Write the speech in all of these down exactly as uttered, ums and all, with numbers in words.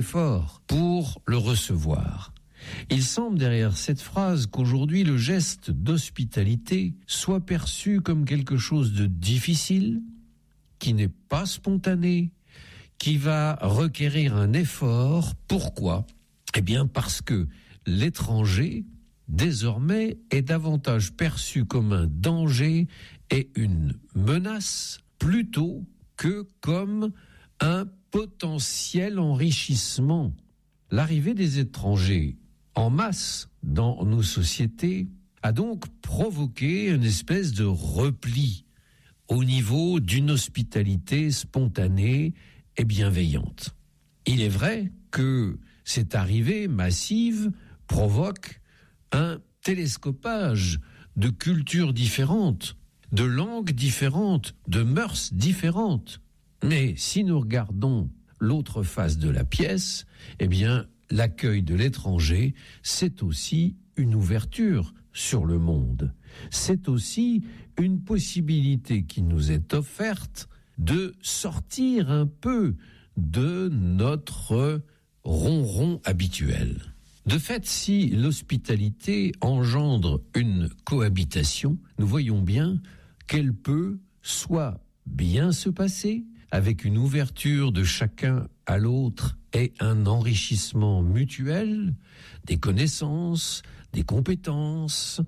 effort pour le recevoir. Il semble derrière cette phrase qu'aujourd'hui le geste d'hospitalité soit perçu comme quelque chose de difficile, qui n'est pas spontané, qui va requérir un effort. Pourquoi ? Eh bien parce que l'étranger, désormais, est davantage perçu comme un danger et une menace plutôt que comme un potentiel enrichissement. L'arrivée des étrangers en masse dans nos sociétés a donc provoqué une espèce de repli au niveau d'une hospitalité spontanée et bienveillante. Il est vrai que cette arrivée massive provoque un télescopage de cultures différentes, de langues différentes, de mœurs différentes. Mais si nous regardons l'autre face de la pièce, eh bien, l'accueil de l'étranger, c'est aussi une ouverture sur le monde. C'est aussi une possibilité qui nous est offerte de sortir un peu de notre ronron habituel. De fait, si l'hospitalité engendre une cohabitation, nous voyons bien qu'elle peut soit bien se passer, avec une ouverture de chacun à l'autre et un enrichissement mutuel des connaissances, des compétences,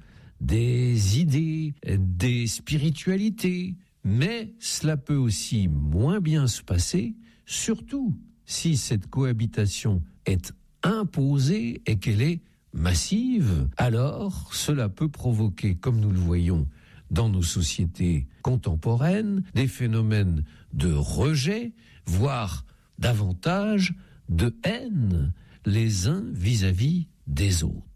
des idées, des spiritualités. Mais cela peut aussi moins bien se passer, surtout si cette cohabitation est imposée et qu'elle est massive. Alors, cela peut provoquer, comme nous le voyons dans nos sociétés contemporaines, des phénomènes de rejet, voire davantage de haine les uns vis-à-vis des autres.